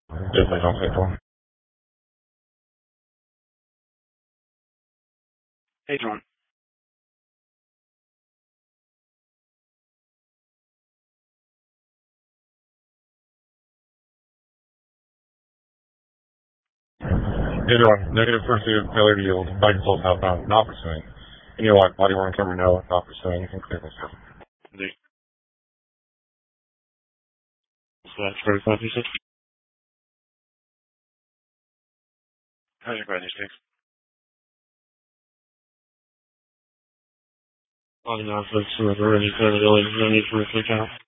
Definitely don't take one. Hey, John. Either one. Negative pursuit, failure to yield, by consult outbound, not pursuing. In your life, body worn camera, no, not pursuing. You can clear this up. Indeed. So that's very fun, you said? How's your brother, Sticks? Body nonsense, really, no need for a freak out.